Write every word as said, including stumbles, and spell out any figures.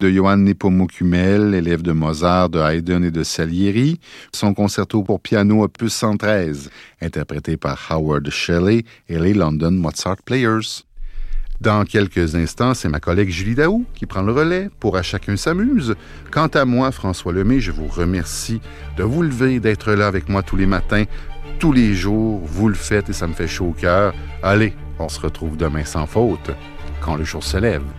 de Johann Nepomuk-Hummel, élève de Mozart, de Haydn et de Salieri. Son concerto pour piano opus cent treize, interprété par Howard Shelley et les London Mozart Players. Dans quelques instants, c'est ma collègue Julie Daou qui prend le relais pour À chacun s'amuse. Quant à moi, François Lemay, je vous remercie de vous lever, d'être là avec moi tous les matins, tous les jours. Vous le faites et ça me fait chaud au cœur. Allez, on se retrouve demain sans faute, quand le jour se lève.